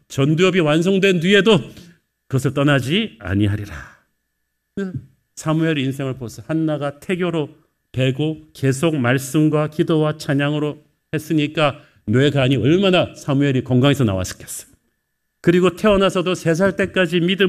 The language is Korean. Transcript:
전두엽이 완성된 뒤에도 그것을 떠나지 아니하리라. 사무엘의 인생을 보세요. 한나가 태교로 배고 계속 말씀과 기도와 찬양으로 했으니까 뇌간이 얼마나 사무엘이 건강해서 나왔었겠어요. 그리고 태어나서도 3살 때까지 믿음